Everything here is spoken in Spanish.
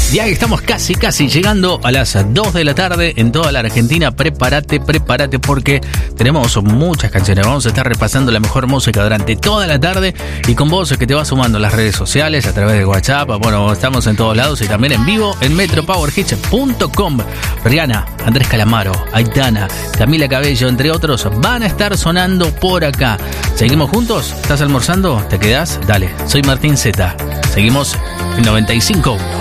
Ya estamos casi llegando a las 2 de la tarde en toda la Argentina. Prepárate porque tenemos muchas canciones. Vamos a estar repasando la mejor música durante toda la tarde y con vos que te vas sumando en las redes sociales, a través de WhatsApp. Bueno, estamos en todos lados y también en vivo en metropowerhits.com. Rihanna, Andrés Calamaro, Aitana, Camila Cabello, entre otros, van a estar sonando por acá. ¿Seguimos juntos? ¿Estás almorzando? ¿Te quedás? Dale, soy Martín Zeta. Seguimos en 95.1.